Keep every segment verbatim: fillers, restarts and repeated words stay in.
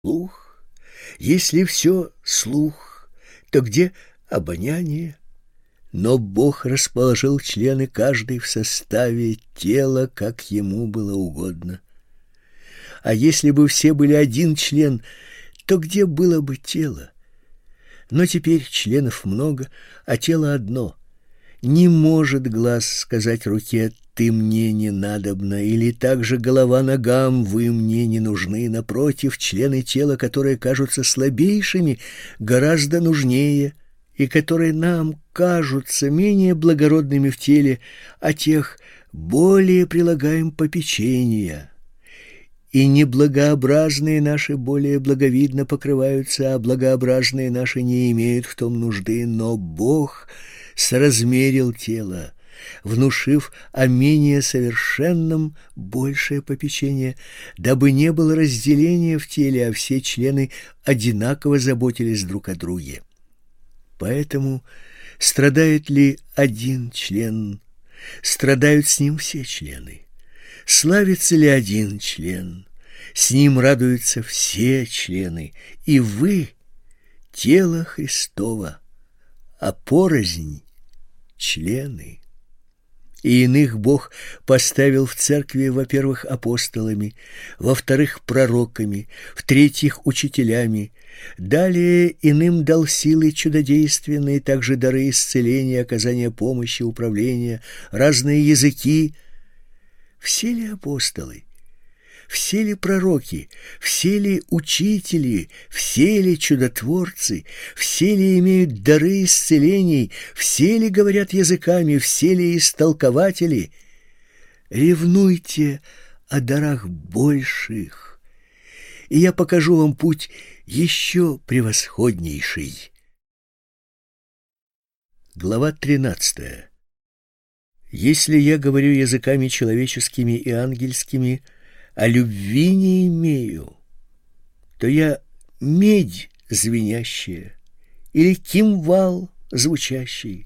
Слух. Если все слух, то где обоняние? Но Бог расположил члены каждый в составе тела, как ему было угодно. А если бы все были один член, то где было бы тело? Но теперь членов много, а тело одно. Не может глаз сказать руке: «Ты мне не надобна», или также голова ногам: «Вы мне не нужны». Напротив, члены тела, которые кажутся слабейшими, гораздо нужнее, и которые нам кажутся менее благородными в теле, о тех более прилагаем попечения. И неблагообразные наши более благовидно покрываются, а благообразные наши не имеют в том нужды. Но Бог соразмерил тело, внушив о менее совершенном большее попечение, дабы не было разделения в теле, а все члены одинаково заботились друг о друге. Поэтому страдает ли один член, страдают с ним все члены. Славится ли один член, с ним радуются все члены. И вы — тело Христово, а порознь — члены. И иных Бог поставил в церкви, во-первых, апостолами, во-вторых, пророками, в-третьих, учителями. Далее иным дал силы чудодейственные, также дары исцеления, оказания помощи, управления, разные языки. Все ли апостолы? Все ли пророки? Все ли учители? Все ли чудотворцы? Все ли имеют дары исцелений? Все ли говорят языками? Все ли истолкователи? Ревнуйте о дарах больших, и я покажу вам путь еще превосходнейший. Глава тринадцатая. Если я говорю языками человеческими и ангельскими, а любви не имею, то я медь звенящая или кимвал звучащий.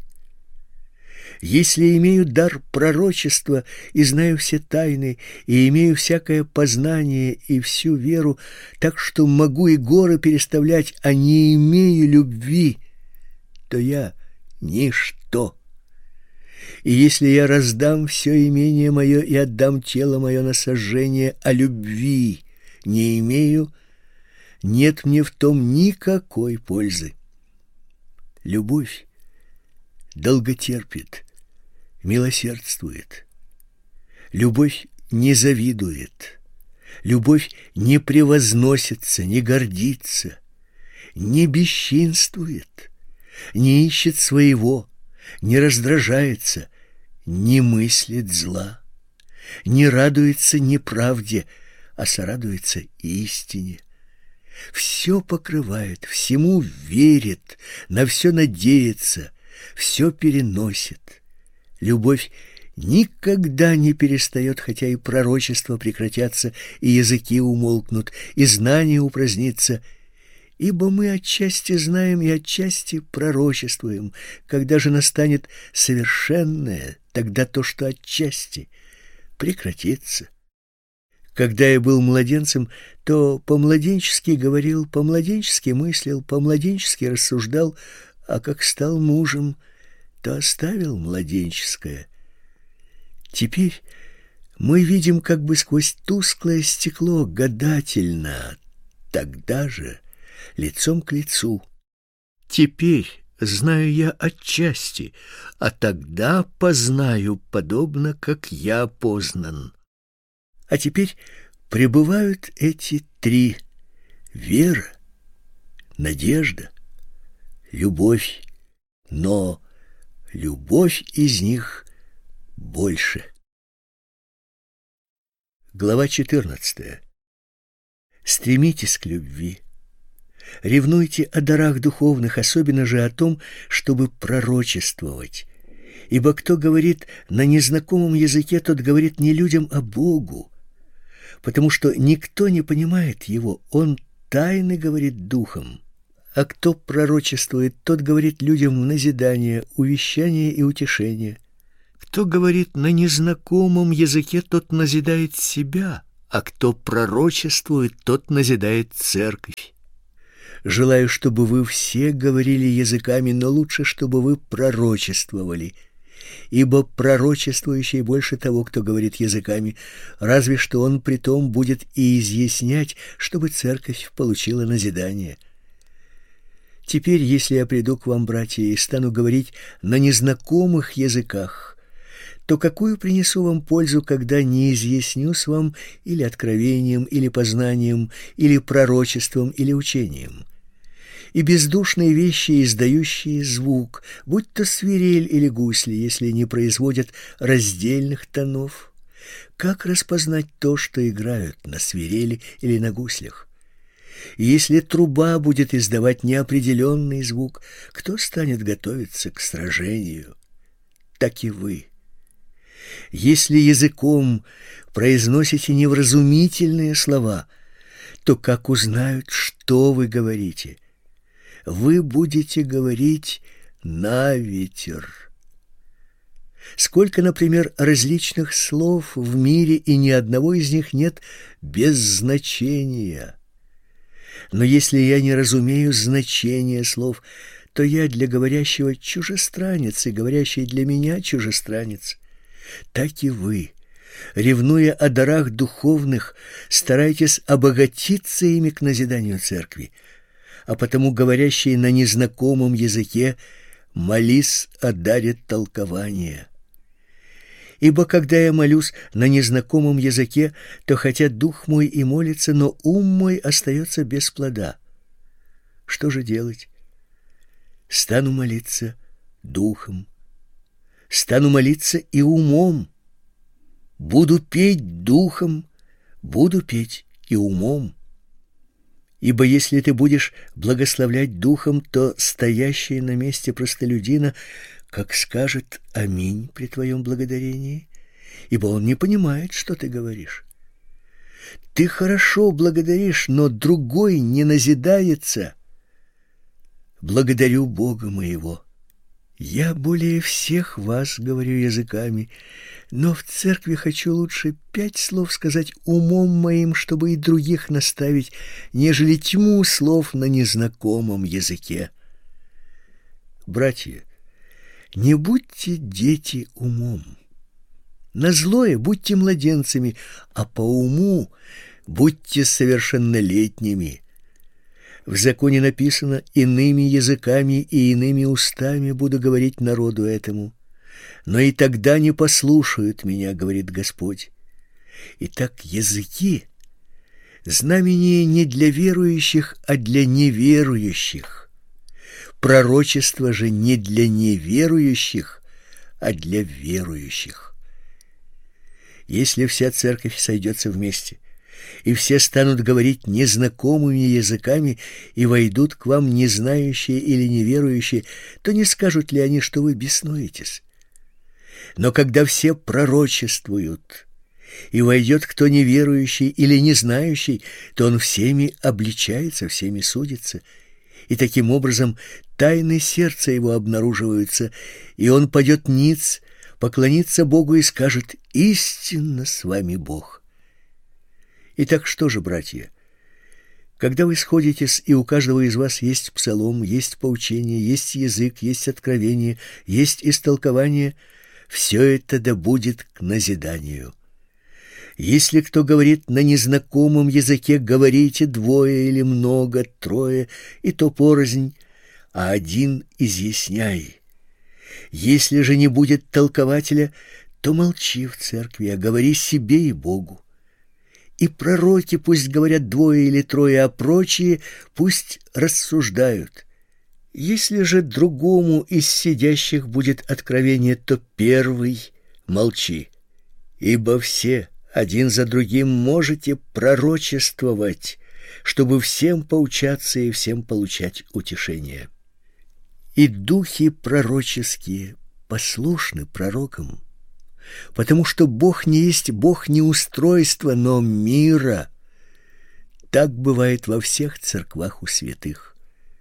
Если имею дар пророчества и знаю все тайны, и имею всякое познание и всю веру, так что могу и горы переставлять, а не имею любви, то я ничто. И если я раздам все имение мое и отдам тело мое на сожжение, а любви не имею, нет мне в том никакой пользы. Любовь долготерпит, милосердствует. Любовь не завидует. Любовь не превозносится, не гордится, не бесчинствует, не ищет своего, не раздражается, не мыслит зла, не радуется неправде, а сорадуется истине. Все покрывает, всему верит, на все надеется, все переносит. Любовь никогда не перестает, хотя и пророчества прекратятся, и языки умолкнут, и знание упразднится. Ибо мы отчасти знаем и отчасти пророчествуем. Когда же настанет совершенное, тогда то, что отчасти, прекратится. Когда я был младенцем, то по-младенчески говорил, по-младенчески мыслил, по-младенчески рассуждал, а как стал мужем, то оставил младенческое. Теперь мы видим как бы сквозь тусклое стекло гадательно, тогда же лицом к лицу. Теперь знаю я отчасти, а тогда познаю подобно, как я познан. А теперь пребывают эти три: вера, надежда, любовь, но любовь из них больше. Глава четырнадцатая. Стремитесь к любви. Ревнуйте о дарах духовных, особенно же о том, чтобы пророчествовать. Ибо кто говорит на незнакомом языке, тот говорит не людям, а Богу, потому что никто не понимает его, он тайны говорит духом. А кто пророчествует, тот говорит людям в назидание, увещание и утешение. Кто говорит на незнакомом языке, тот назидает себя, а кто пророчествует, тот назидает церковь. Желаю, чтобы вы все говорили языками, но лучше, чтобы вы пророчествовали. Ибо пророчествующий больше того, кто говорит языками, разве что он притом будет и изъяснять, чтобы церковь получила назидание. Теперь, если я приду к вам, братья, и стану говорить на незнакомых языках, то какую принесу вам пользу, когда не изъяснюсь вам или откровением, или познанием, или пророчеством, или учением? И бездушные вещи, издающие звук, будь то свирель или гусли, если не производят раздельных тонов, как распознать то, что играют на свирели или на гуслях? И если труба будет издавать неопределенный звук, кто станет готовиться к сражению? Так и вы. Если языком произносите невразумительные слова, то как узнают, что вы говорите? Вы будете говорить на ветер. Сколько, например, различных слов в мире, и ни одного из них нет без значения. Но если я не разумею значения слов, то я для говорящего чужестранец, и говорящий для меня чужестранец. Так и вы, ревнуя о дарах духовных, старайтесь обогатиться ими к назиданию церкви, а потому говорящий на незнакомом языке молись о даре толкования. Ибо когда я молюсь на незнакомом языке, то хотя дух мой и молится, но ум мой остается без плода. Что же делать? Стану молиться духом, стану молиться и умом. Буду петь духом, буду петь и умом. Ибо если ты будешь благословлять духом, то стоящий на месте простолюдина как скажет «Аминь» при твоем благодарении, ибо он не понимает, что ты говоришь. Ты хорошо благодаришь, но другой не назидается. Благодарю Бога моего. Я более всех вас говорю языками, но в церкви хочу лучше пять слов сказать умом моим, чтобы и других наставить, нежели тьму слов на незнакомом языке. Братья, не будьте дети умом. На злое будьте младенцами, а по уму будьте совершеннолетними. В законе написано: иными языками и иными устами буду говорить народу этому. Но и тогда не послушают меня, говорит Господь. Итак, языки — знамение не для верующих, а для неверующих. Пророчество же не для неверующих, а для верующих. Если вся церковь сойдется вместе, и все станут говорить незнакомыми языками, и войдут к вам незнающие или неверующие, то не скажут ли они, что вы беснуетесь? Но когда все пророчествуют, и войдет кто неверующий или незнающий, то он всеми обличается, всеми судится, и таким образом тайны сердца его обнаруживаются, и он падет ниц, поклонится Богу и скажет: «Истинно с вами Бог». Итак, что же, братья? Когда вы сходитесь, и у каждого из вас есть псалом, есть поучение, есть язык, есть откровение, есть истолкование, все это да будет к назиданию. Если кто говорит на незнакомом языке, говорите двое или много, трое, и то порознь, а один изъясняй. Если же не будет толкователя, то молчи в церкви, а говори себе и Богу. И пророки пусть говорят двое или трое, а прочие пусть рассуждают. Если же другому из сидящих будет откровение, то первый молчи, ибо все один за другим можете пророчествовать, чтобы всем поучаться и всем получать утешение. И духи пророческие послушны пророкам, потому что Бог не есть Бог не устройства, но мира. Так бывает во всех церквах у святых.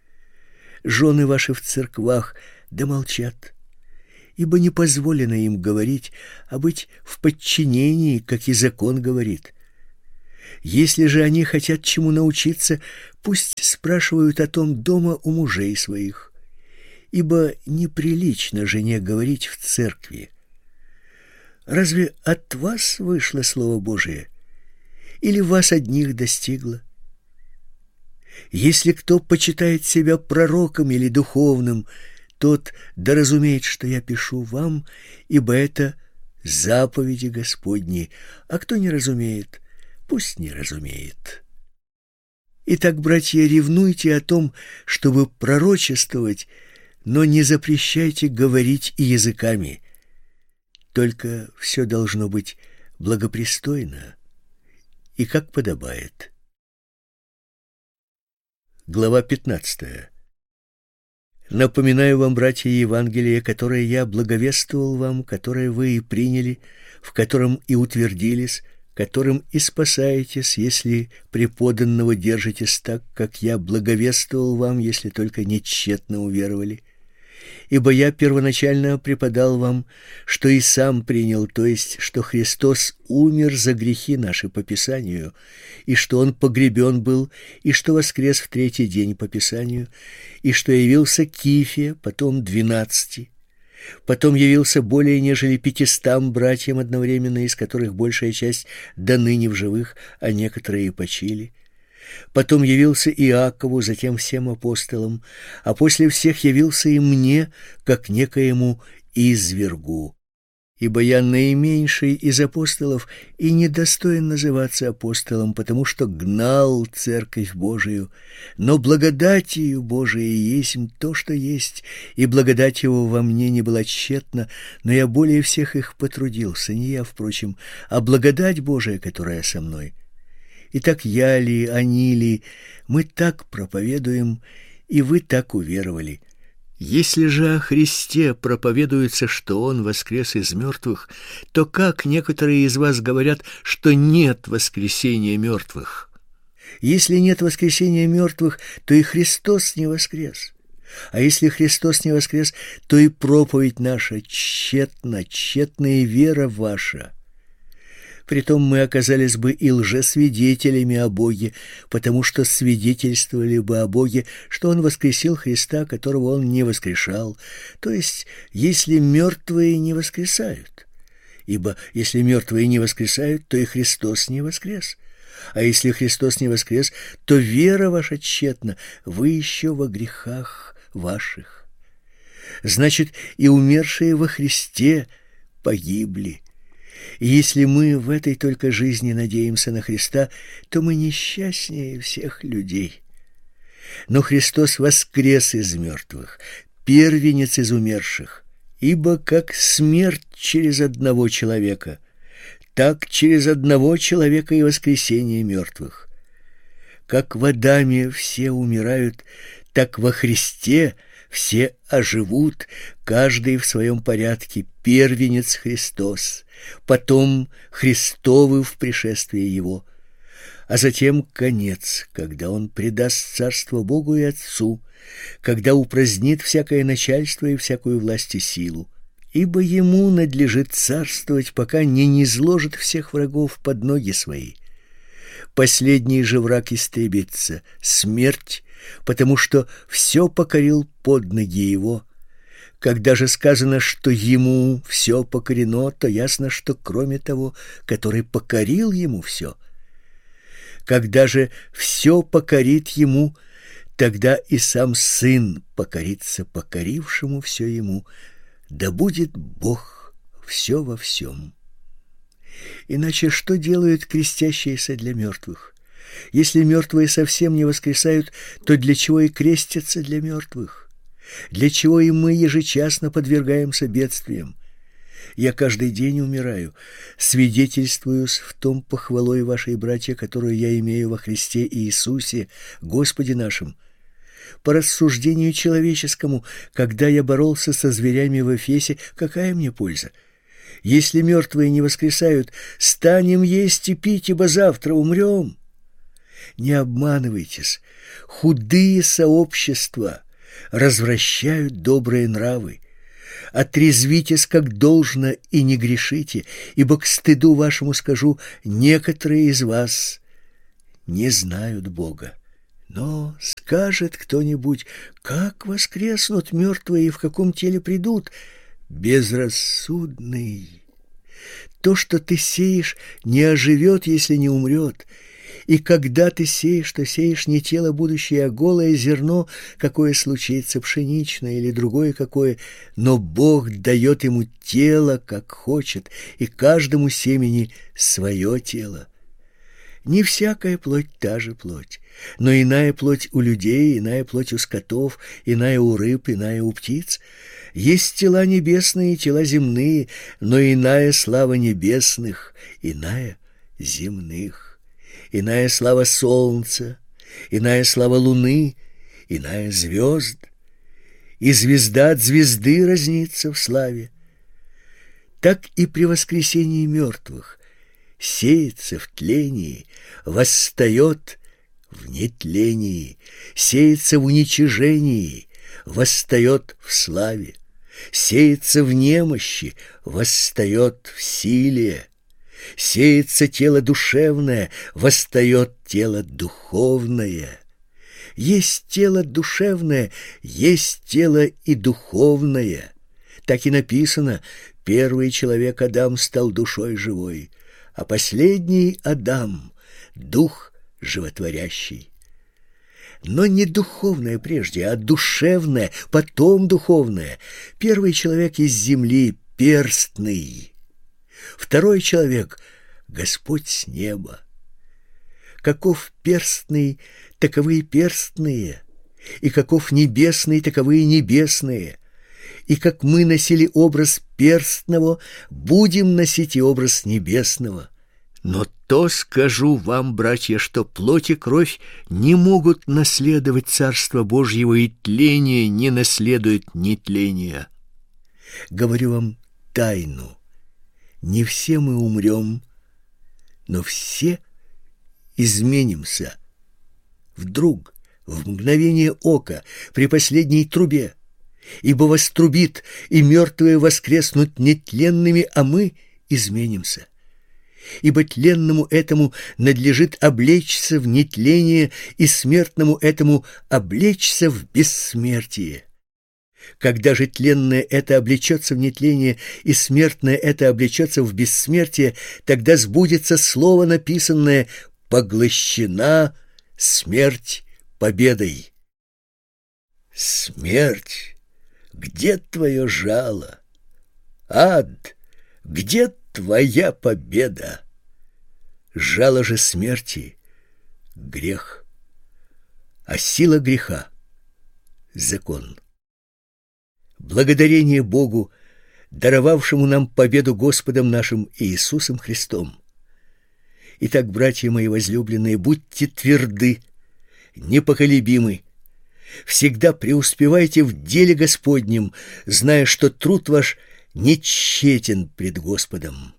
Жены ваши в церквах да молчат, ибо не позволено им говорить, а быть в подчинении, как и закон говорит. Если же они хотят чему научиться, пусть спрашивают о том дома у мужей своих, ибо неприлично жене говорить в церкви. Разве от вас вышло Слово Божие, или вас одних достигло? Если кто почитает себя пророком или духовным, тот да разумеет, что я пишу вам, ибо это заповеди Господни, а кто не разумеет, пусть не разумеет. Итак, братья, ревнуйте о том, чтобы пророчествовать, но не запрещайте говорить и языками. Только все должно быть благопристойно и как подобает. Глава пятнадцатая. Напоминаю вам, братья, Евангелие, которое я благовествовал вам, которое вы и приняли, в котором и утвердились, которым и спасаетесь, если преподанного держитесь так, как я благовествовал вам, если только не тщетно уверовали. Ибо я первоначально преподал вам, что и сам принял, то есть, что Христос умер за грехи наши по Писанию, и что Он погребен был, и что воскрес в третий день по Писанию, и что явился Кифе, потом двенадцати, потом явился более нежели пятистам братьям одновременно, из которых большая часть до ныне в живых, а некоторые и почили. Потом явился Иакову, затем всем апостолам, а после всех явился и мне, как некоему извергу. Ибо я наименьший из апостолов и недостоин называться апостолом, потому что гнал церковь Божию, но благодатью Божией есть то, что есть, и благодать его во мне не была тщетна, но я более всех их потрудился, не я, впрочем, а благодать Божия, которая со мной. Итак, я ли, они ли, мы так проповедуем, и вы так уверовали. Если же о Христе проповедуется, что Он воскрес из мертвых, то как некоторые из вас говорят, что нет воскресения мертвых? Если нет воскресения мертвых, то и Христос не воскрес. А если Христос не воскрес, то и проповедь наша тщетна, тщетна и вера ваша. Притом мы оказались бы и лжесвидетелями о Боге, потому что свидетельствовали бы о Боге, что Он воскресил Христа, которого Он не воскрешал, то есть, если мертвые не воскресают. Ибо если мертвые не воскресают, то и Христос не воскрес. А если Христос не воскрес, то вера ваша тщетна, вы еще во грехах ваших. Значит, и умершие во Христе погибли. И если мы в этой только жизни надеемся на Христа, то мы несчастнее всех людей. Но Христос воскрес из мертвых, первенец из умерших, ибо как смерть через одного человека, так через одного человека и воскресение мертвых. Как в Адаме все умирают, так во Христе все оживут, каждый в своем порядке, первенец Христос, потом Христовы в пришествии Его, а затем конец, когда Он предаст царство Богу и Отцу, когда упразднит всякое начальство и всякую власть и силу. Ибо Ему надлежит царствовать, пока не низложит всех врагов под ноги Свои. Последний же враг истребится — смерть, потому что все покорил под ноги Его. Когда же сказано, что Ему все покорено, то ясно, что кроме того, который покорил Ему все. Когда же все покорит Ему, тогда и сам Сын покорится покорившему все Ему, да будет Бог все во всем. Иначе что делают крестящиеся для мертвых? Если мертвые совсем не воскресают, то для чего и крестятся для мертвых? Для чего и мы ежечасно подвергаемся бедствиям? Я каждый день умираю, свидетельствуюсь в том похвалой вашей, братья, которую я имею во Христе Иисусе, Господе нашим. По рассуждению человеческому, когда я боролся со зверями в Эфесе, какая мне польза? Если мертвые не воскресают, станем есть и пить, ибо завтра умрем. Не обманывайтесь, худые сообщества развращают добрые нравы. Отрезвитесь как должно и не грешите, ибо к стыду вашему скажу, некоторые из вас не знают Бога. Но скажет кто-нибудь: как воскреснут мертвые и в каком теле придут? Безрассудный! То, что ты сеешь, не оживет, если не умрет. И когда ты сеешь, то сеешь не тело будущее, а голое зерно, какое случится, пшеничное или другое какое, но Бог дает ему тело, как хочет, и каждому семени свое тело. Не всякая плоть та же плоть, но иная плоть у людей, иная плоть у скотов, иная у рыб, иная у птиц. Есть тела небесные и тела земные, но иная слава небесных, иная земных. Иная слава солнца, иная слава луны, иная звезд. И звезда от звезды разнится в славе. Так и при воскресении мертвых сеется в тлении, восстает в нетлении, сеется в уничижении, восстает в славе, сеется в немощи, восстает в силе. Сеется тело душевное, восстает тело духовное. Есть тело душевное, есть тело и духовное. Так и написано: первый человек Адам стал душой живой, а последний Адам — дух животворящий. Но не духовное прежде, а душевное, потом духовное. Первый человек из земли — перстный. Второй человек — Господь с неба. Каков перстный, таковы и перстные, и каков небесный, таковы и небесные. И как мы носили образ перстного, будем носить и образ небесного. Но то скажу вам, братья, что плоть и кровь не могут наследовать Царство Божьего, и тление не наследует нетления. Говорю вам тайну. Не все мы умрем, но все изменимся. Вдруг, в мгновение ока, при последней трубе. Ибо вострубит, и мертвые воскреснут нетленными, а мы изменимся. Ибо тленному этому надлежит облечься в нетление, и смертному этому облечься в бессмертие. Когда же тленное это облечется в нетление, и смертное это облечется в бессмертие, тогда сбудется слово, написанное: «Поглощена смерть победой». Смерть, где твое жало? Ад, где твоя победа? Жало же смерти — грех, а сила греха — закон. Благодарение Богу, даровавшему нам победу Господом нашим Иисусом Христом. Итак, братья мои возлюбленные, будьте тверды, непоколебимы, всегда преуспевайте в деле Господнем, зная, что труд ваш не тщетен пред Господом.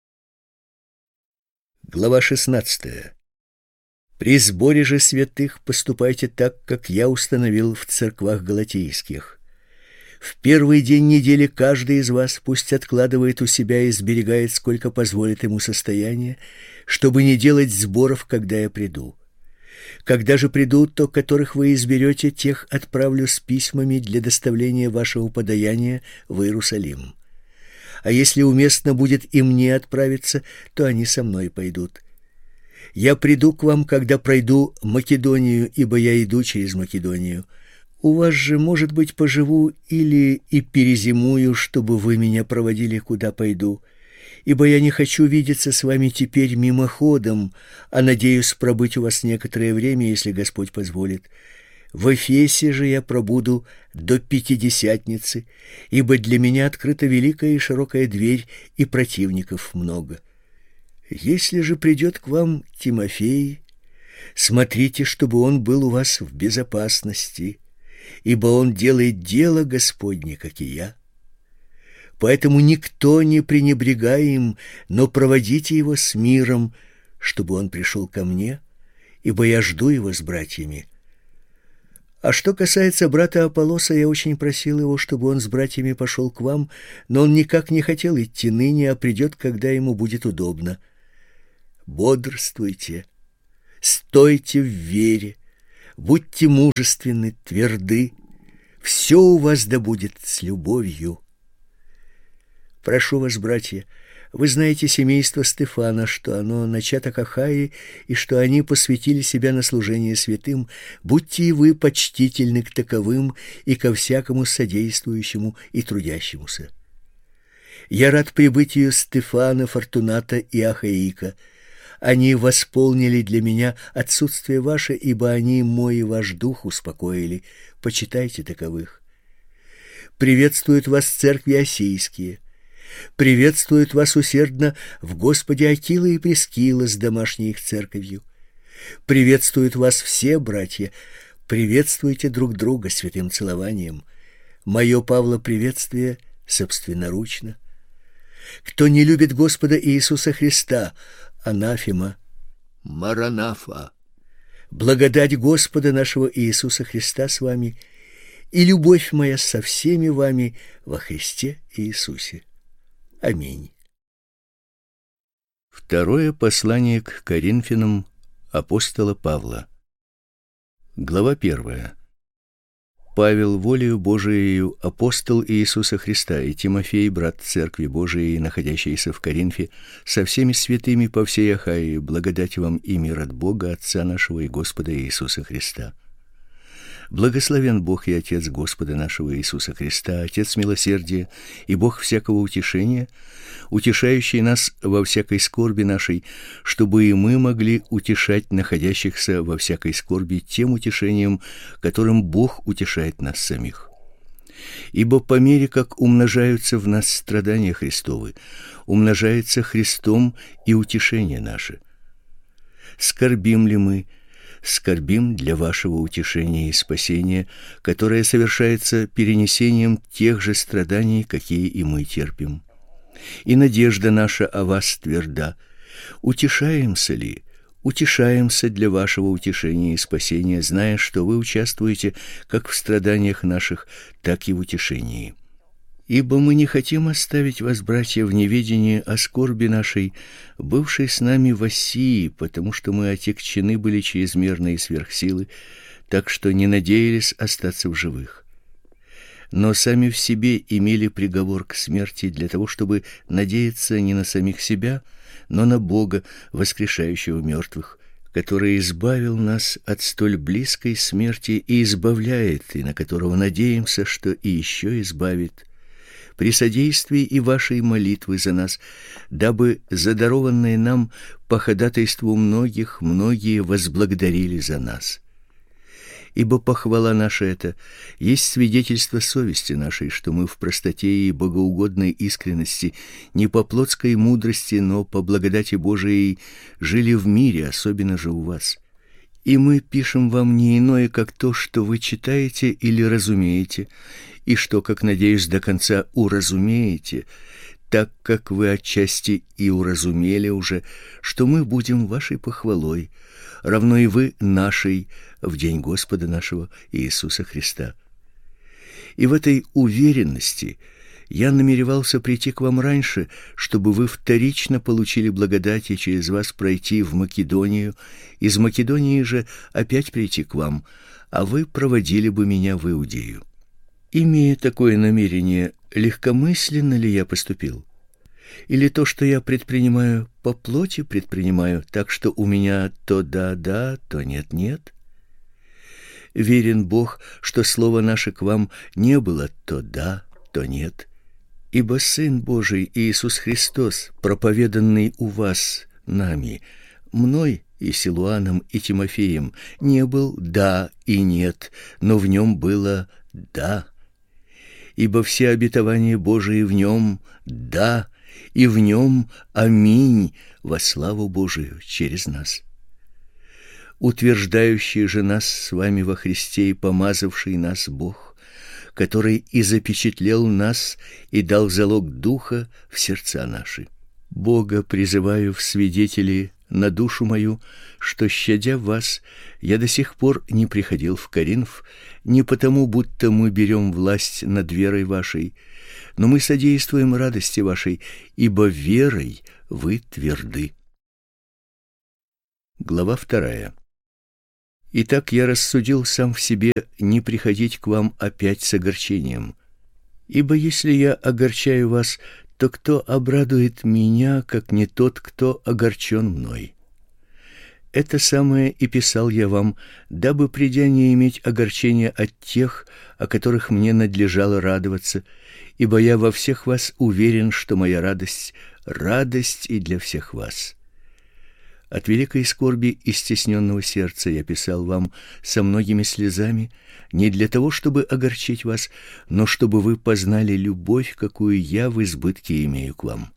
Глава шестнадцатая. При сборе же святых поступайте так, как я установил в церквах галатийских. В первый день недели каждый из вас пусть откладывает у себя и сберегает, сколько позволит ему состояние, чтобы не делать сборов, когда я приду. Когда же приду, то которых вы изберете, тех отправлю с письмами для доставления вашего подаяния в Иерусалим. А если уместно будет и мне отправиться, то они со мной пойдут. Я приду к вам, когда пройду Македонию, ибо я иду через Македонию. У вас же, может быть, поживу или и перезимую, чтобы вы меня проводили, куда пойду. Ибо я не хочу видеться с вами теперь мимоходом, а надеюсь пробыть у вас некоторое время, если Господь позволит. В Эфесе же я пробуду до Пятидесятницы, ибо для меня открыта великая и широкая дверь, и противников много. Если же придет к вам Тимофей, смотрите, чтобы он был у вас в безопасности, ибо он делает дело Господне, как и я. Поэтому никто не пренебрегай им, но проводите его с миром, чтобы он пришел ко мне, ибо я жду его с братьями. А что касается брата Аполлоса, я очень просил его, чтобы он с братьями пошел к вам, но он никак не хотел идти ныне, а придет, когда ему будет удобно. Бодрствуйте, Стойте в вере, будьте мужественны, тверды, все у вас да будет с любовью. Прошу вас, братья, вы знаете семейство Стефана, что оно начато к Ахае, и что они посвятили себя на служение святым. Будьте и вы почтительны к таковым и ко всякому содействующему и трудящемуся. Я рад прибытию Стефана, Фортуната и Ахаика. Они восполнили для меня отсутствие ваше, ибо они мой и ваш дух успокоили. Почитайте таковых. Приветствуют вас церкви осийские. Приветствуют вас усердно в Господе Акила и Прискила с домашней их церковью. Приветствуют вас все, братья. Приветствуйте друг друга святым целованием. Мое, Павла, приветствие собственноручно. Кто не любит Господа Иисуса Христа, анафема, маранафа. Благодать Господа нашего Иисуса Христа с вами и любовь моя со всеми вами во Христе Иисусе. Аминь. Второе послание к Коринфянам апостола Павла. Глава первая. Павел, волею Божиею, апостол Иисуса Христа, и Тимофей, брат церкви Божией, находящийся в Коринфе, со всеми святыми по всей Ахае, благодать вам и мир от Бога, Отца нашего и Господа Иисуса Христа. Благословен Бог и Отец Господа нашего Иисуса Христа, Отец милосердия и Бог всякого утешения, утешающий нас во всякой скорби нашей, чтобы и мы могли утешать находящихся во всякой скорби тем утешением, которым Бог утешает нас самих. Ибо по мере как умножаются в нас страдания Христовы, умножается Христом и утешение наше. Скорбим ли мы? Скорбим для вашего утешения и спасения, которое совершается перенесением тех же страданий, какие и мы терпим. И надежда наша о вас тверда. Утешаемся ли? Утешаемся для вашего утешения и спасения, зная, что вы участвуете как в страданиях наших, так и в утешении. Ибо мы не хотим оставить вас, братья, в неведении о скорби нашей, бывшей с нами в Осии, потому что мы отягчены были чрезмерно и сверх силы, так что не надеялись остаться в живых. Но сами в себе имели приговор к смерти для того, чтобы надеяться не на самих себя, но на Бога, воскрешающего мертвых, который избавил нас от столь близкой смерти и избавляет, и на которого надеемся, что и еще избавит, при содействии и вашей молитвы за нас, дабы задарованные нам по ходатайству многих многие возблагодарили за нас. Ибо похвала наша эта есть свидетельство совести нашей, что мы в простоте и богоугодной искренности, не по плотской мудрости, но по благодати Божией жили в мире, особенно же у вас. И мы пишем вам не иное, как то, что вы читаете или разумеете, и что, как надеюсь, до конца уразумеете, так как вы отчасти и уразумели уже, что мы будем вашей похвалой, равно и вы нашей в день Господа нашего Иисуса Христа. И в этой уверенности я намеревался прийти к вам раньше, чтобы вы вторично получили благодать и через вас пройти в Македонию, из Македонии же опять прийти к вам, а вы проводили бы меня в Иудею. Имея такое намерение, легкомысленно ли я поступил? Или то, что я предпринимаю, по плоти предпринимаю, так что у меня то да-да, то нет-нет? Верен Бог, что слово наше к вам не было то да, то нет. Ибо Сын Божий Иисус Христос, проповеданный у вас нами, мной и Силуаном и Тимофеем, не был да и нет, но в нем было да. Ибо все обетования Божии в нем да, и в нем аминь во славу Божию через нас. Утверждающий же нас с вами во Христе и помазавший нас Бог, который и запечатлел нас и дал залог Духа в сердца наши. Бога призываю в свидетели на душу мою, что, щадя вас, я до сих пор не приходил в Коринф, не потому, будто мы берем власть над верой вашей, но мы содействуем радости вашей, ибо верой вы тверды. Глава вторая. Итак, я рассудил сам в себе не приходить к вам опять с огорчением. Ибо если я огорчаю вас, то кто обрадует меня, как не тот, кто огорчен мной? Это самое и писал я вам, дабы, придя, не иметь огорчения от тех, о которых мне надлежало радоваться, ибо я во всех вас уверен, что моя радость — радость и для всех вас. От великой скорби и стесненного сердца я писал вам со многими слезами, не для того, чтобы огорчить вас, но чтобы вы познали любовь, какую я в избытке имею к вам.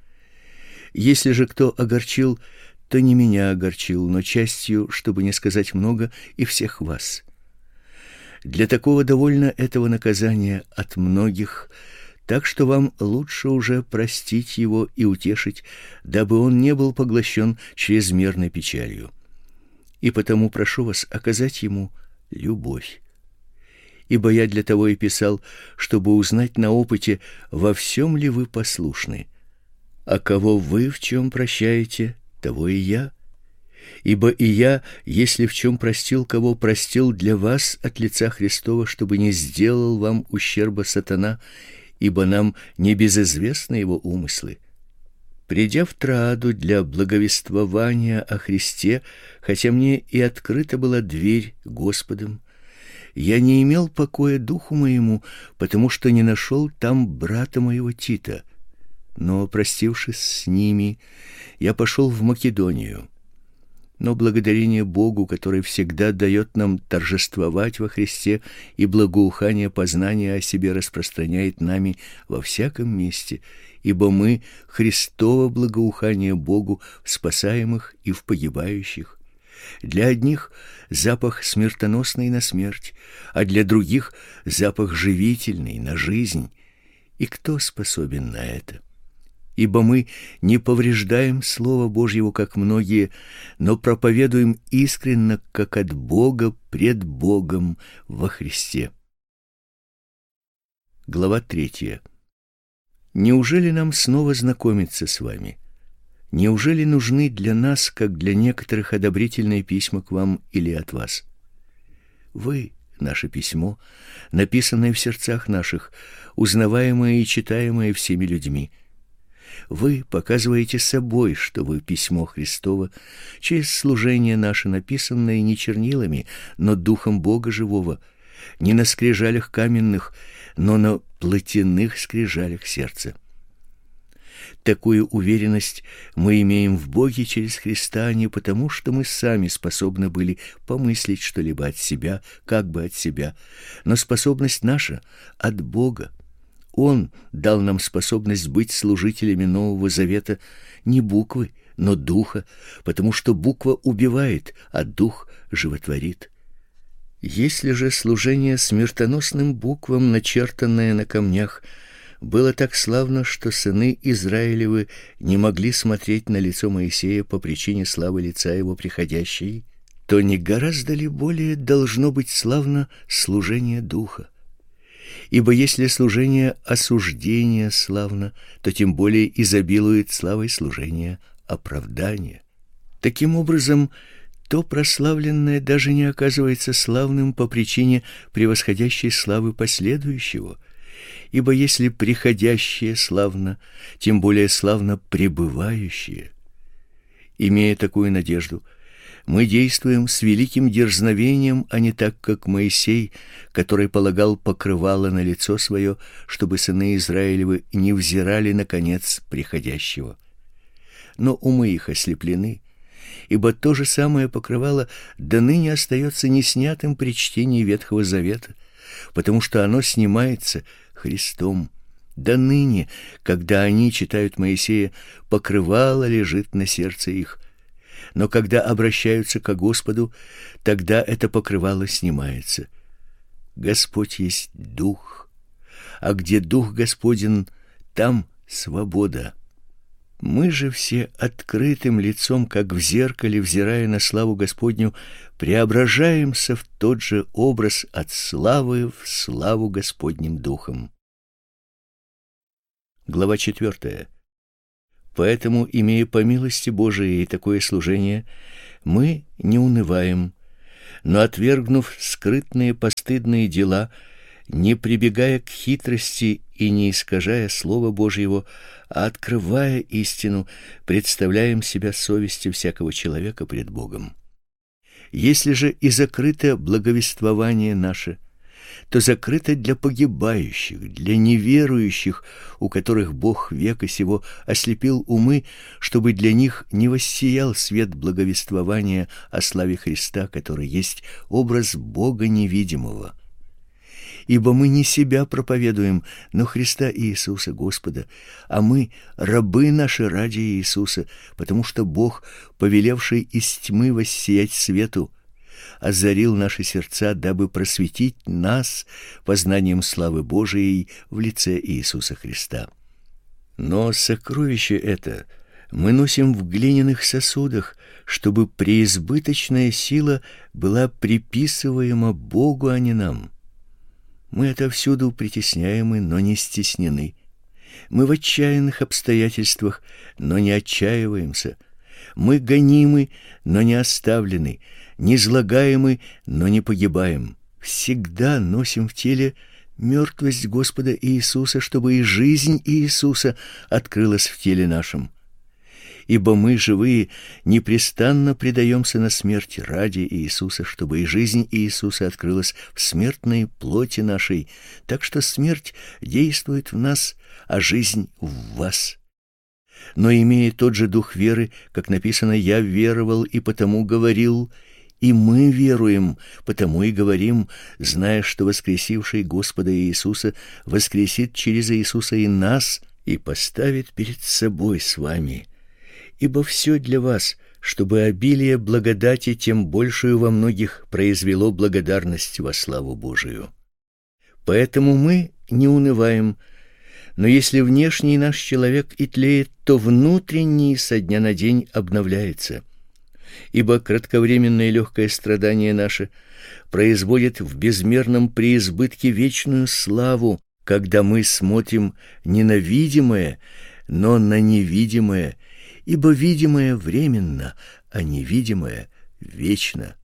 Если же кто огорчил, то не меня огорчил, но частью, чтобы не сказать много, и всех вас. Для такого довольно этого наказания от многих, так что вам лучше уже простить его и утешить, дабы он не был поглощен чрезмерной печалью. И потому прошу вас оказать ему любовь. Ибо я для того и писал, чтобы узнать на опыте, во всем ли вы послушны. А кого вы в чем прощаете, того и я. Ибо и я, если в чем простил кого, простил для вас от лица Христова, чтобы не сделал вам ущерба сатана, ибо нам не безызвестны его умыслы. Придя в Троаду для благовествования о Христе, хотя мне и открыта была дверь Господом, я не имел покоя духу моему, потому что не нашел там брата моего Тита. Но, простившись с ними, я пошел в Македонию. Но благодарение Богу, который всегда дает нам торжествовать во Христе и благоухание познания о себе распространяет нами во всяком месте, ибо мы Христово благоухание Богу в спасаемых и в погибающих. Для одних запах смертоносный на смерть, а для других запах живительный на жизнь. И кто способен на это? Ибо мы не повреждаем Слова Божьего, как многие, но проповедуем искренно, как от Бога, пред Богом во Христе. Глава третья. Неужели нам снова знакомиться с вами? Неужели нужны для нас, как для некоторых, одобрительные письма к вам или от вас? Вы — наше письмо, написанное в сердцах наших, узнаваемое и читаемое всеми людьми. Вы показываете собой, что вы письмо Христово, через служение наше, написанное не чернилами, но духом Бога живого, не на скрижалях каменных, но на плотяных скрижалях сердца. Такую уверенность мы имеем в Боге через Христа не потому, что мы сами способны были помыслить что-либо от себя, как бы от себя, но способность наша от Бога. Он дал нам способность быть служителями Нового Завета не буквы, но духа, потому что буква убивает, а дух животворит. Если же служение смертоносным буквам, начертанное на камнях, было так славно, что сыны Израилевы не могли смотреть на лицо Моисея по причине славы лица его приходящей, то не гораздо ли более должно быть славно служение духа? Ибо если служение осуждения славно, то тем более изобилует славой служение оправдания. Таким образом, то прославленное даже не оказывается славным по причине превосходящей славы последующего. Ибо если приходящее славно, тем более славно пребывающее. Имея такую надежду, мы действуем с великим дерзновением, а не так, как Моисей, который полагал покрывало на лицо свое, чтобы сыны Израилевы не взирали на конец приходящего. Но умы их ослеплены, ибо то же самое покрывало до ныне остается неснятым при чтении Ветхого Завета, потому что оно снимается Христом. До ныне, когда они читают Моисея, покрывало лежит на сердце их. Но когда обращаются к Господу, тогда это покрывало снимается. Господь есть Дух, а где Дух Господень, там свобода. Мы же все открытым лицом, как в зеркале, взирая на славу Господню, преображаемся в тот же образ от славы в славу Господним Духом. Глава четвертая. Поэтому, имея по милости Божией такое служение, Мы не унываем, но, отвергнув скрытные постыдные дела, не прибегая к хитрости и не искажая Слова Божьего, а открывая истину, представляем себя совести всякого человека пред Богом. Если же и закрыто благовествование наше, то закрыто для погибающих, для неверующих, у которых Бог века сего ослепил умы, чтобы для них не воссиял свет благовествования о славе Христа, который есть образ Бога невидимого. Ибо мы не себя проповедуем, но Христа Иисуса Господа, а мы рабы наши ради Иисуса, потому что Бог, повелевший из тьмы воссиять свету, озарил наши сердца, дабы просветить нас познанием славы Божией в лице Иисуса Христа. Но сокровище это мы носим в глиняных сосудах, чтобы преизбыточная сила была приписываема Богу, а не нам. Мы отовсюду притесняемы, но не стеснены. Мы в отчаянных обстоятельствах, но не отчаиваемся. Мы гонимы, но не оставлены, низлагаемы, но не погибаем. Всегда носим в теле мертвость Господа Иисуса, чтобы и жизнь Иисуса открылась в теле нашем. Ибо мы, живые, непрестанно предаемся на смерть ради Иисуса, чтобы и жизнь Иисуса открылась в смертной плоти нашей, так что смерть действует в нас, а жизнь в вас. Но имея тот же дух веры, как написано: «Я веровал и потому говорил», и мы веруем, потому и говорим, зная, что воскресивший Господа Иисуса воскресит через Иисуса и нас, и поставит перед собой с вами. Ибо все для вас, чтобы обилие благодати тем большую во многих произвело благодарность во славу Божию. Поэтому мы не унываем, но если внешний наш человек и тлеет, то внутренний со дня на день обновляется. Ибо кратковременное легкое страдание наше производит в безмерном преизбытке вечную славу, когда мы смотрим не на видимое, но на невидимое, ибо видимое временно, а невидимое вечно.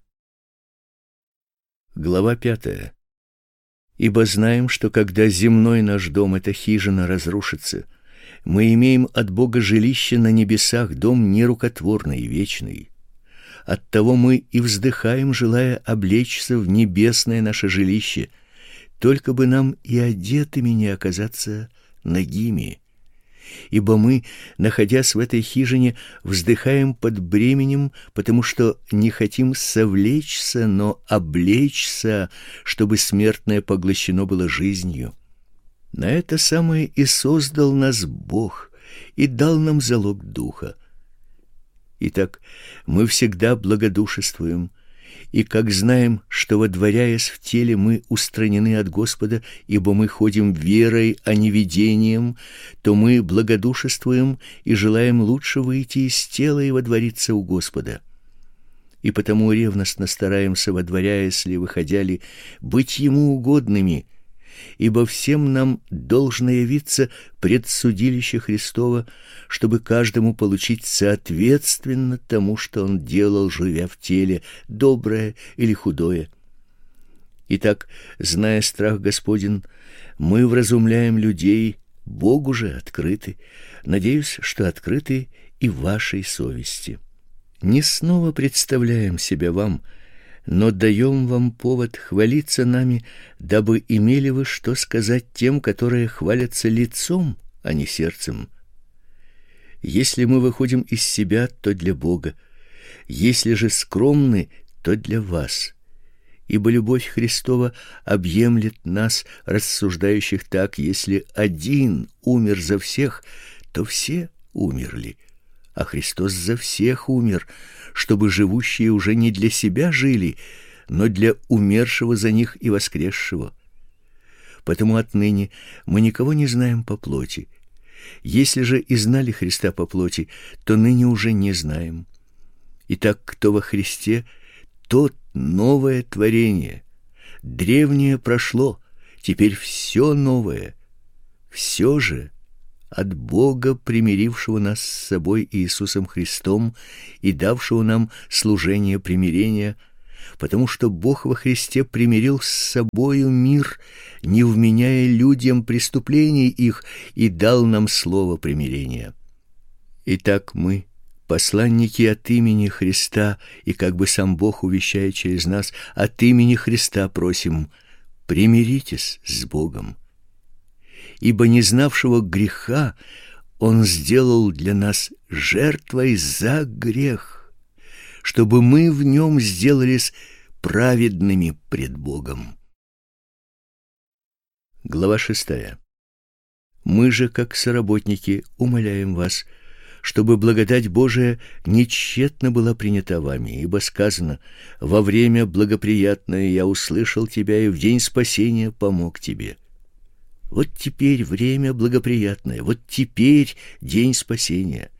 Глава пятая. Ибо знаем, что когда земной наш дом, эта хижина, разрушится, мы имеем от Бога жилище на небесах, дом нерукотворный и вечный. Оттого мы и вздыхаем, желая облечься в небесное наше жилище, только бы нам и одетыми не оказаться нагими. Ибо мы, находясь в этой хижине, вздыхаем под бременем, потому что не хотим совлечься, но облечься, чтобы смертное поглощено было жизнью. На это самое и создал нас Бог, и дал нам залог Духа. Итак, мы всегда благодушествуем, и как знаем, что, водворяясь в теле, мы устранены от Господа, ибо мы ходим верой, а не видением, то мы благодушествуем и желаем лучше выйти из тела и водвориться у Господа. И потому ревностно стараемся, водворяясь ли, выходя ли, быть Ему угодными, ибо всем нам должно явиться пред судилище Христово, чтобы каждому получить соответственно тому, что он делал, живя в теле, доброе или худое. Итак, зная страх Господень, мы вразумляем людей, Богу же открыты, надеюсь, что открыты и вашей совести. Не снова представляем себя вам, но даем вам повод хвалиться нами, дабы имели вы что сказать тем, которые хвалятся лицом, а не сердцем. Если мы выходим из себя, то для Бога, если же скромны, то для вас. Ибо любовь Христова объемлет нас, рассуждающих так: если один умер за всех, то все умерли, а Христос за всех умер, чтобы живущие уже не для себя жили, но для умершего за них и воскресшего. Потому отныне мы никого не знаем по плоти. Если же и знали Христа по плоти, то ныне уже не знаем. Итак, кто во Христе, тот новое творение. Древнее прошло, теперь все новое. Все же от Бога, примирившего нас с собой Иисусом Христом и давшего нам служение примирения, потому что Бог во Христе примирил с собою мир, не вменяя людям преступлений их, и дал нам слово примирения. Итак, мы, посланники от имени Христа, и как бы сам Бог увещает через нас, от имени Христа просим: примиритесь с Богом. Ибо не знавшего греха Он сделал для нас жертвой за грех, чтобы мы в нем сделались праведными пред Богом. Глава шестая. Мы же, как соработники, умоляем вас, чтобы благодать Божия не тщетно была принята вами, ибо сказано: во время благоприятное я услышал тебя и в день спасения помог тебе. Вот теперь время благоприятное, вот теперь день спасения.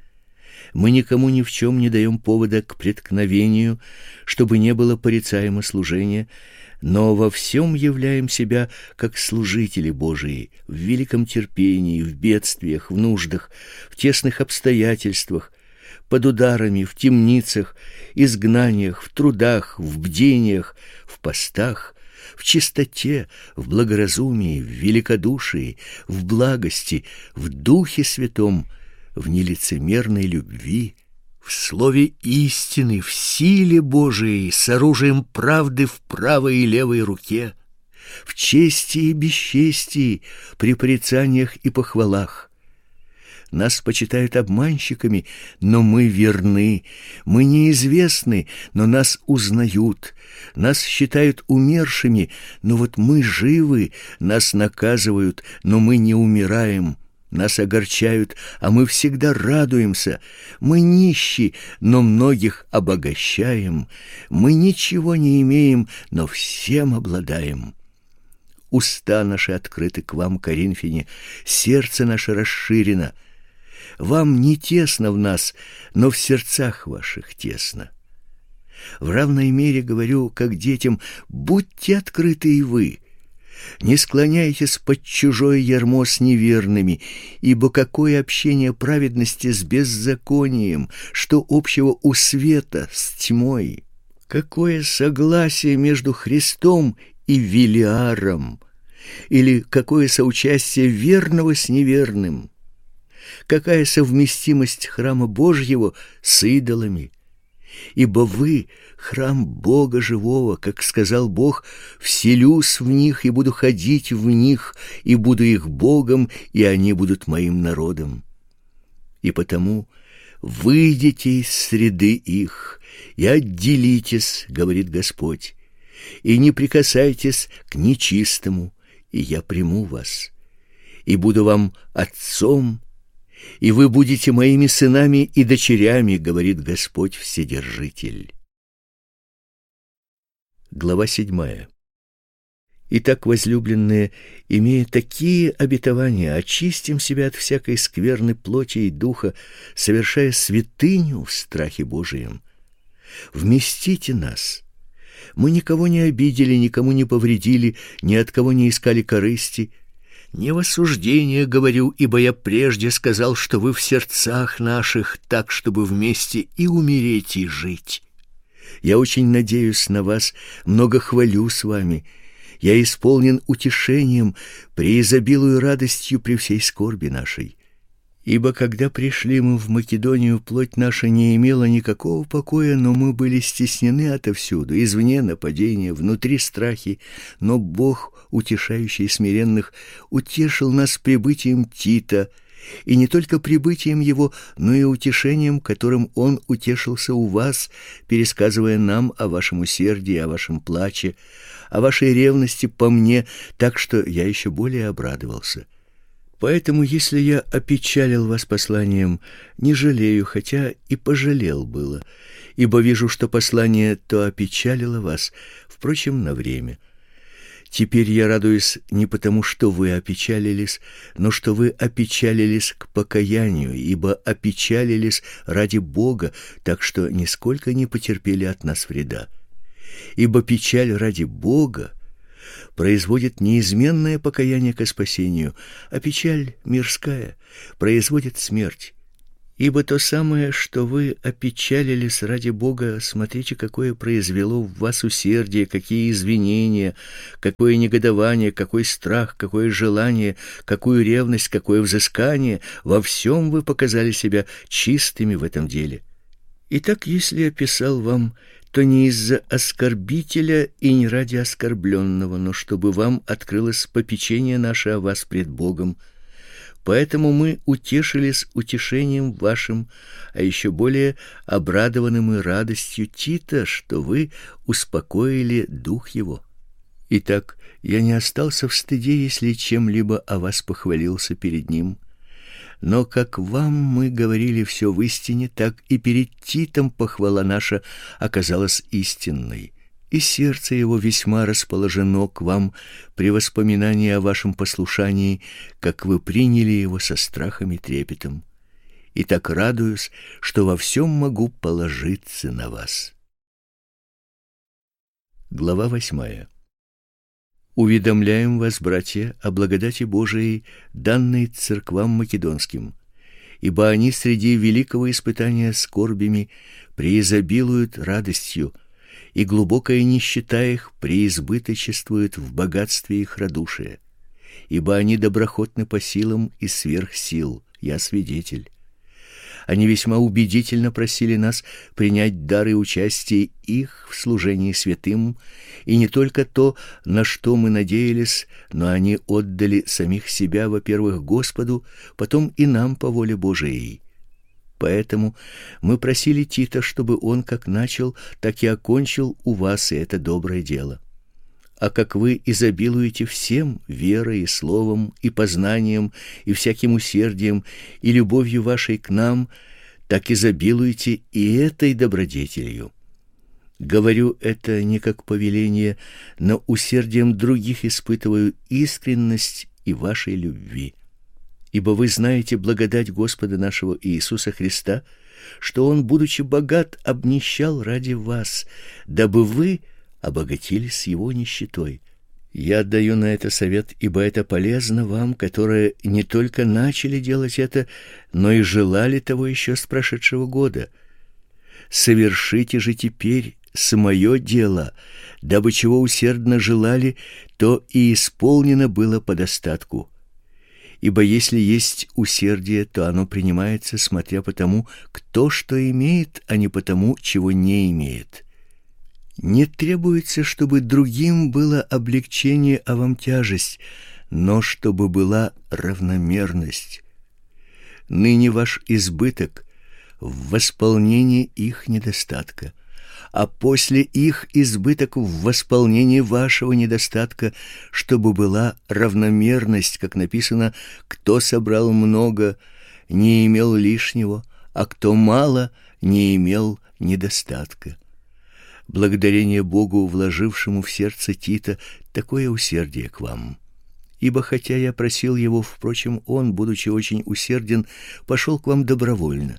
Мы никому ни в чем не даем повода к преткновению, чтобы не было порицаемо служение, но во всем являем себя как служители Божии, в великом терпении, в бедствиях, в нуждах, в тесных обстоятельствах, под ударами, в темницах, изгнаниях, в трудах, в бдениях, в постах, в чистоте, в благоразумии, в великодушии, в благости, в Духе Святом, в нелицемерной любви, в слове истины, в силе Божией, с оружием правды в правой и левой руке, в чести и бесчестии, при порицаниях и похвалах. Нас почитают обманщиками, но мы верны, мы неизвестны, но нас узнают, нас считают умершими, но вот мы живы, нас наказывают, но мы не умираем. Нас огорчают, а мы всегда радуемся. Мы нищи, но многих обогащаем. Мы ничего не имеем, но всем обладаем. Уста наши открыты к вам, коринфяне, сердце наше расширено. Вам не тесно в нас, но в сердцах ваших тесно. В равной мере говорю, как детям: будьте открыты и вы. Не склоняйтесь под чужое ярмо с неверными, ибо какое общение праведности с беззаконием, что общего у света с тьмой? Какое согласие между Христом и Велиаром? Или какое соучастие верного с неверным? Какая совместимость храма Божьего с идолами? Ибо вы — храм Бога живого, как сказал Бог: «Вселюсь в них и буду ходить в них, и буду их Богом, и они будут моим народом». И потому выйдите из среды их и отделитесь, говорит Господь, и не прикасайтесь к нечистому, и я приму вас, и буду вам отцом, и вы будете моими сынами и дочерями, говорит Господь Вседержитель. Глава седьмая. Итак, возлюбленные, имея такие обетования, очистим себя от всякой скверны плоти и духа, совершая святыню в страхе Божием. Вместите нас. Мы никого не обидели, никому не повредили, ни от кого не искали корысти. Не в осуждение говорю, ибо я прежде сказал, что вы в сердцах наших, так, чтобы вместе и умереть, и жить. Я очень надеюсь на вас, много хвалю с вами. Я исполнен утешением, преизобилую радостью при всей скорби нашей. Ибо когда пришли мы в Македонию, плоть наша не имела никакого покоя, но мы были стеснены отовсюду, извне нападения, внутри страхи, но Бог, утешающий смиренных, утешил нас прибытием Тита, и не только прибытием его, но и утешением, которым он утешился у вас, пересказывая нам о вашем усердии, о вашем плаче, о вашей ревности по мне, так что я еще более обрадовался. Поэтому, если я опечалил вас посланием, не жалею, хотя и пожалел было, ибо вижу, что послание то опечалило вас, впрочем, на время. Теперь я радуюсь не потому, что вы опечалились, но что вы опечалились к покаянию, ибо опечалились ради Бога, так что нисколько не потерпели от нас вреда. Ибо печаль ради Бога производит неизменное покаяние ко спасению, а печаль мирская производит смерть. Ибо то самое, что вы опечалились ради Бога, смотрите, какое произвело в вас усердие, какие извинения, какое негодование, какой страх, какое желание, какую ревность, какое взыскание. Во всем вы показали себя чистыми в этом деле. Итак, если я писал вам, то не из-за оскорбителя и не ради оскорбленного, но чтобы вам открылось попечение наше о вас пред Богом. Поэтому мы утешились утешением вашим, а еще более обрадованы мы радостью Тита, что вы успокоили дух его. Итак, я не остался в стыде, если чем-либо о вас похвалился перед ним. Но как вам мы говорили все в истине, так и перед Титом похвала наша оказалась истинной. И сердце его весьма расположено к вам при воспоминании о вашем послушании, как вы приняли его со страхом и трепетом. И так радуюсь, что во всем могу положиться на вас. Глава восьмая. Уведомляем вас, братья, о благодати Божией, данной церквам македонским, ибо они среди великого испытания скорбями преизобилуют радостью, и глубокая нищета их преизбыточествует в богатстве их радушия, ибо они доброхотны по силам и сверх сил, я свидетель. Они весьма убедительно просили нас принять дары участия их в служении святым, и не только то, на что мы надеялись, но они отдали самих себя, во-первых, Господу, потом и нам по воле Божией. Поэтому мы просили Тита, чтобы он как начал, так и окончил у вас и это доброе дело. А как вы изобилуете всем верой и словом, и познанием, и всяким усердием, и любовью вашей к нам, так изобилуете и этой добродетелью. Говорю это не как повеление, но усердием других испытываю искренность и вашей любви. Ибо вы знаете благодать Господа нашего Иисуса Христа, что Он, будучи богат, обнищал ради вас, дабы вы обогатились Его нищетой. Я даю на это совет, ибо это полезно вам, которые не только начали делать это, но и желали того еще с прошедшего года. Совершите же теперь самое дело, дабы чего усердно желали, то и исполнено было по достатку. Ибо если есть усердие, то оно принимается, смотря по тому, кто что имеет, а не по тому, чего не имеет. Не требуется, чтобы другим было облегчение, а вам тяжесть, но чтобы была равномерность. Ныне ваш избыток в восполнении их недостатка, а после их избыток в восполнении вашего недостатка, чтобы была равномерность, как написано: кто собрал много, не имел лишнего, а кто мало, не имел недостатка. Благодарение Богу, вложившему в сердце Тита такое усердие к вам. Ибо хотя я просил его, впрочем, он, будучи очень усерден, пошел к вам добровольно.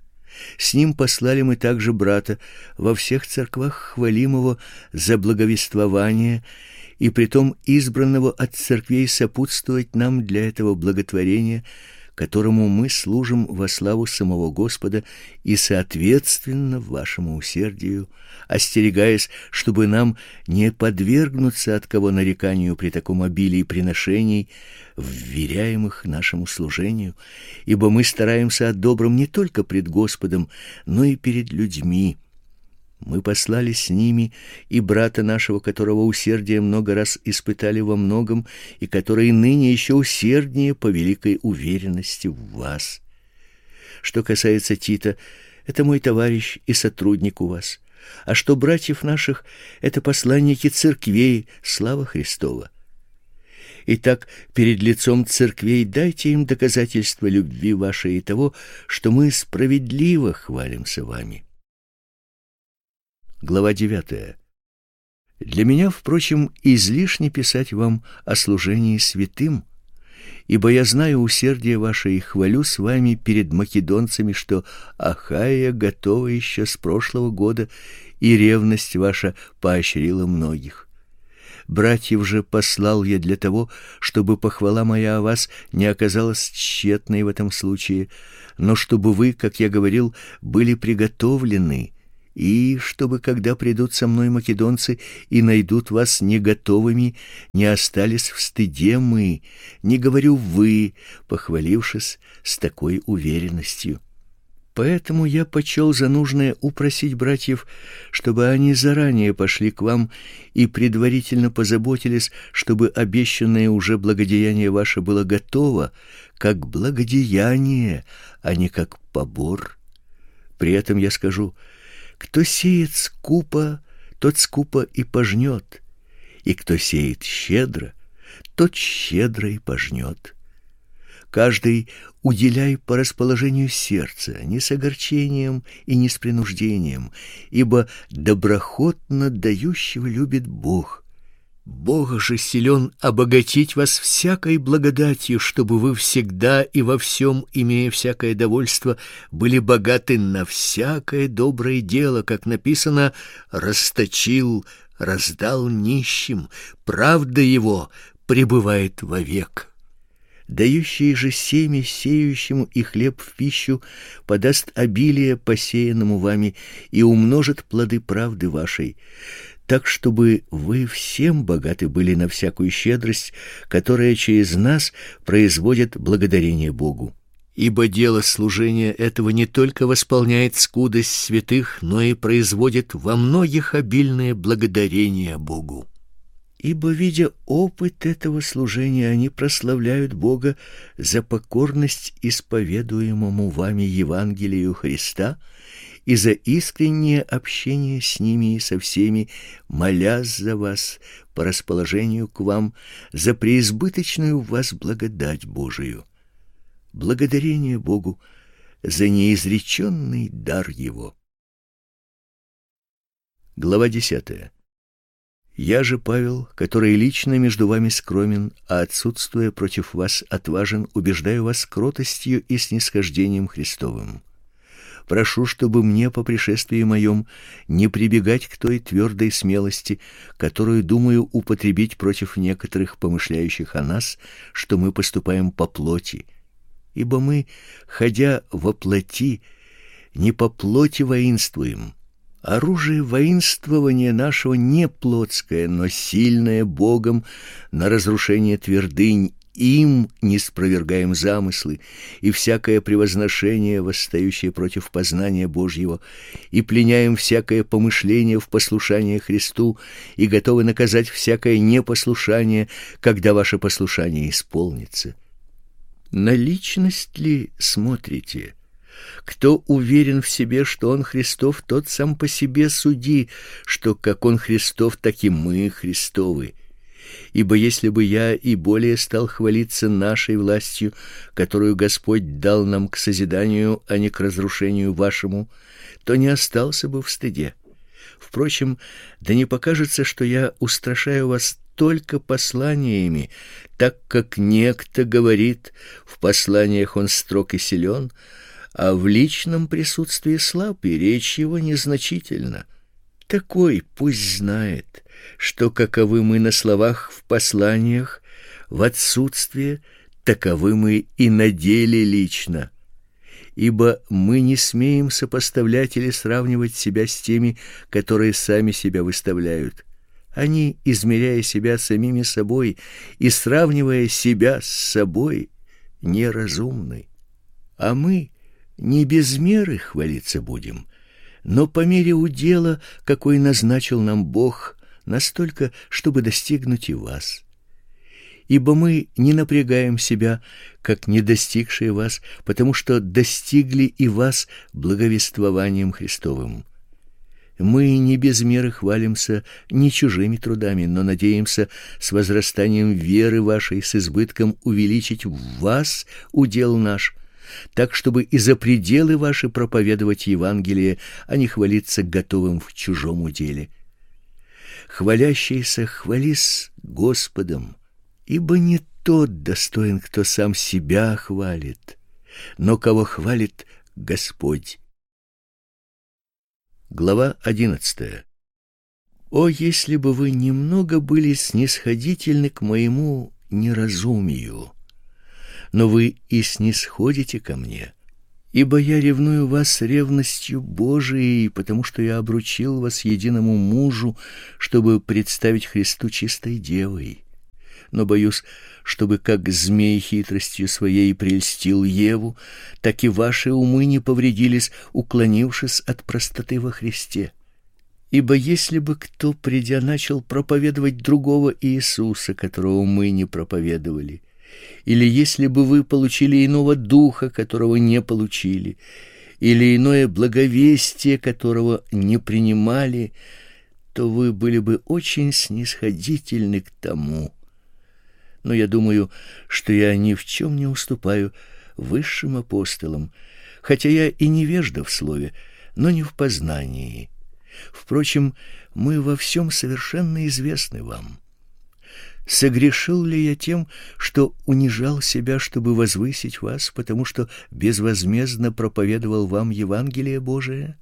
С ним послали мы также брата во всех церквах, хвалимого за благовествование, и притом избранного от церквей сопутствовать нам для этого благотворения, которому мы служим во славу самого Господа и соответственно вашему усердию, остерегаясь, чтобы нам не подвергнуться от кого нареканию при таком обилии приношений, вверяемых нашему служению, ибо мы стараемся о добром не только пред Господом, но и перед людьми. Мы послали с ними и брата нашего, которого усердие много раз испытали во многом, и который ныне еще усерднее по великой уверенности в вас. Что касается Тита, это мой товарищ и сотрудник у вас, а что братьев наших, это посланники церквей, слава Христова. Итак, перед лицом церквей дайте им доказательство любви вашей и того, что мы справедливо хвалимся вами. Глава девятая. Для меня, впрочем, излишне писать вам о служении святым, ибо я знаю усердие ваше и хвалю с вами перед македонцами, что Ахайя готова еще с прошлого года, и ревность ваша поощрила многих. Братьев же послал я для того, чтобы похвала моя о вас не оказалась тщетной в этом случае, но чтобы вы, как я говорил, были приготовлены, и чтобы, когда придут со мной македонцы и найдут вас не готовыми, не остались в стыде мы, не говорю вы, похвалившись с такой уверенностью. Поэтому я почел за нужное упросить братьев, чтобы они заранее пошли к вам и предварительно позаботились, чтобы обещанное уже благодеяние ваше было готово, как благодеяние, а не как побор. При этом я скажу: кто сеет скупо, тот скупо и пожнет, и кто сеет щедро, тот щедро и пожнет. Каждый уделяй по расположению сердца, не с огорчением и не с принуждением, ибо доброхотно дающего любит Бог. Бог же силен обогатить вас всякой благодатью, чтобы вы всегда и во всем, имея всякое довольство, были богаты на всякое доброе дело, как написано: расточил, раздал нищим, правда его пребывает вовек. Дающий же семя сеющему и хлеб в пищу подаст обилие посеянному вами и умножит плоды правды вашей, так чтобы вы всем богаты были на всякую щедрость, которая через нас производит благодарение Богу. Ибо дело служения этого не только восполняет скудость святых, но и производит во многих обильное благодарение Богу. Ибо, видя опыт этого служения, они прославляют Бога за покорность исповедуемому вами Евангелию Христа и за искреннее общение с ними и со всеми, молясь за вас по расположению к вам, за преизбыточную в вас благодать Божию. Благодарение Богу за неизреченный дар Его. Глава десятая. Я же, Павел, который лично между вами скромен, а отсутствуя против вас отважен, убеждаю вас кротостью и снисхождением Христовым. Прошу, чтобы мне по пришествии моем не прибегать к той твердой смелости, которую думаю употребить против некоторых помышляющих о нас, что мы поступаем по плоти. Ибо мы, ходя во плоти, не по плоти воинствуем. Оружие воинствования нашего не плотское, но сильное Богом на разрушение твердынь. Им не спровергаем замыслы и всякое превозношение, восстающее против познания Божьего, и пленяем всякое помышление в послушание Христу, и готовы наказать всякое непослушание, когда ваше послушание исполнится. На личность ли смотрите? Кто уверен в себе, что он Христов, тот сам по себе суди, что как он Христов, так и мы Христовы. Ибо если бы я и более стал хвалиться нашей властью, которую Господь дал нам к созиданию, а не к разрушению вашему, то не остался бы в стыде. Впрочем, да не покажется, что я устрашаю вас только посланиями, так как некто говорит: в посланиях он строг и силен, а в личном присутствии слаб, и речь его незначительна. Такой пусть знает, что каковы мы на словах в посланиях, в отсутствие таковы мы и на деле лично. Ибо мы не смеем сопоставлять или сравнивать себя с теми, которые сами себя выставляют. Они, измеряя себя самими собой и сравнивая себя с собой, неразумны. А мы не без меры хвалиться будем, но по мере удела, какой назначил нам Бог, настолько, чтобы достигнуть и вас. Ибо мы не напрягаем себя, как не достигшие вас, потому что достигли и вас благовествованием Христовым. Мы не без меры хвалимся не чужими трудами, но надеемся с возрастанием веры вашей с избытком увеличить в вас удел наш, так чтобы и за пределы ваши проповедовать Евангелие, а не хвалиться готовым в чужом уделе. Хвалящийся хвались Господом, ибо не тот достоин, кто сам себя хвалит, но кого хвалит Господь. Глава одиннадцатая. О, если бы вы немного были снисходительны к моему неразумию, но вы и снисходите ко мне, ибо я ревную вас ревностью Божией, потому что я обручил вас единому мужу, чтобы представить Христу чистой девой. Но боюсь, чтобы как змей хитростью своей прельстил Еву, так и ваши умы не повредились, уклонившись от простоты во Христе. Ибо если бы кто, придя, начал проповедовать другого Иисуса, которого мы не проповедовали, или если бы вы получили иного духа, которого не получили, или иное благовестие, которого не принимали, то вы были бы очень снисходительны к тому. Но я думаю, что я ни в чем не уступаю высшим апостолам, хотя я и невежда в слове, но не в познании. Впрочем, мы во всем совершенно известны вам. Согрешил ли я тем, что унижал себя, чтобы возвысить вас, потому что безвозмездно проповедовал вам Евангелие Божие?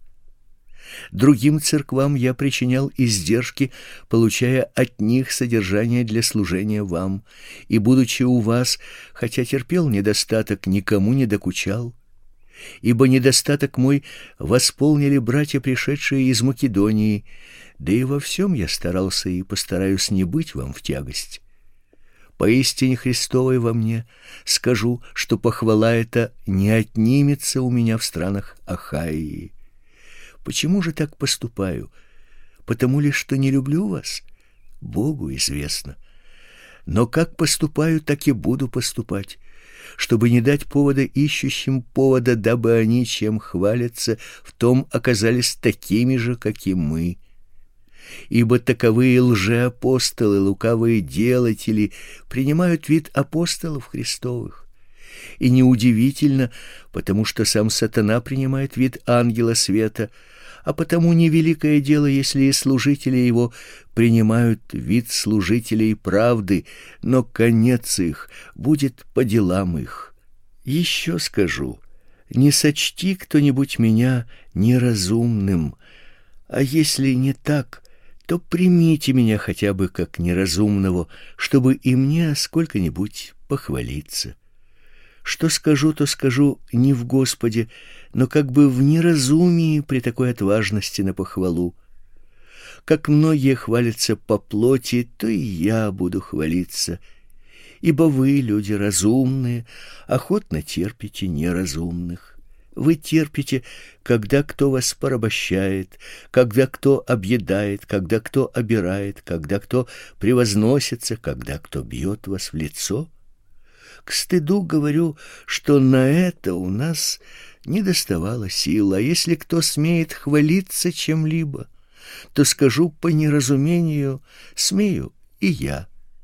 Другим церквам я причинял издержки, получая от них содержание для служения вам, и, будучи у вас, хотя терпел недостаток, никому не докучал. Ибо недостаток мой восполнили братья, пришедшие из Македонии, да и во всем я старался и постараюсь не быть вам в тягость. Поистине Христовой во мне скажу, что похвала эта не отнимется у меня в странах Ахаии. Почему же так поступаю? Потому ли, что не люблю вас? Богу известно. Но как поступаю, так и буду поступать, чтобы не дать повода ищущим повода, дабы они, чем хвалятся, в том оказались такими же, как и мы. Ибо таковые лжеапостолы, лукавые делатели, принимают вид апостолов Христовых. И неудивительно, потому что сам сатана принимает вид ангела света, а потому невеликое дело, если и служители его принимают вид служителей правды, но конец их будет по делам их. Еще скажу, не сочти кто-нибудь меня неразумным, а если не так, то примите меня хотя бы как неразумного, чтобы и мне сколько-нибудь похвалиться. Что скажу, то скажу не в Господе, но как бы в неразумии при такой отважности на похвалу. Как многие хвалятся по плоти, то и я буду хвалиться. Ибо вы, люди разумные, охотно терпите неразумных. Вы терпите, когда кто вас порабощает, когда кто объедает, когда кто обирает, когда кто превозносится, когда кто бьет вас в лицо. К стыду говорю, что на это у нас не доставало сил, а если кто смеет хвалиться чем-либо, то скажу по неразумению, смею и я.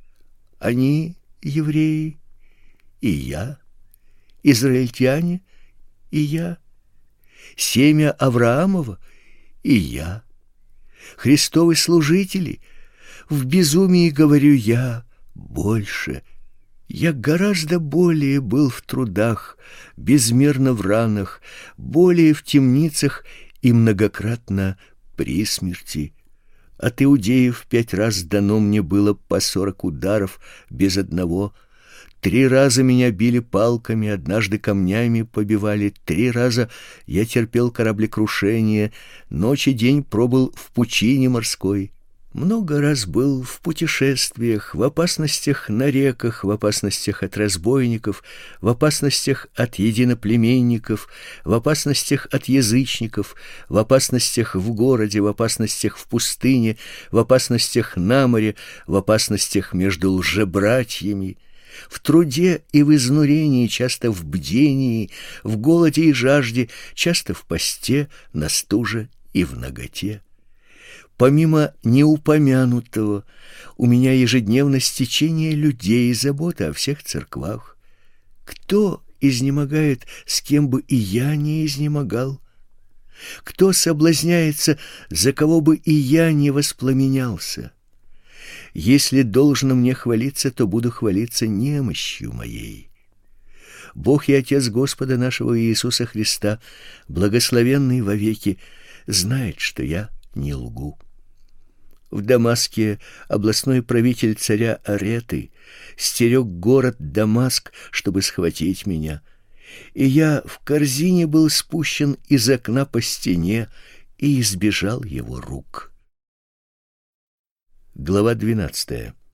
Они евреи, и я, израильтяне, и я, семя Авраамова, и я, Христовы служители. В безумии говорю я больше. Я гораздо более был в трудах, безмерно в ранах, более в темницах и многократно при смерти. От иудеев пять раз дано мне было по сорок ударов без одного. Три раза меня били палками, однажды камнями побивали, три раза я терпел кораблекрушение, ночь и день пробыл в пучине морской. Много раз был в путешествиях, в опасностях на реках, в опасностях от разбойников, в опасностях от единоплеменников, в опасностях от язычников, в опасностях в городе, в опасностях в пустыне, в опасностях на море, в опасностях между лжебратьями, в труде и в изнурении, часто в бдении, в голоде и жажде, часто в посте, на стуже и в наготе. Помимо неупомянутого, у меня ежедневно стечение людей и забота о всех церквах. Кто изнемогает, с кем бы и я не изнемогал? Кто соблазняется, за кого бы и я не воспламенялся? Если должно мне хвалиться, то буду хвалиться немощью моей. Бог и Отец Господа нашего Иисуса Христа, благословенный вовеки, знает, что я не лгу. В Дамаске областной правитель царя Ареты стерег город Дамаск, чтобы схватить меня. И я в корзине был спущен из окна по стене и избежал его рук. Глава двенадцатая.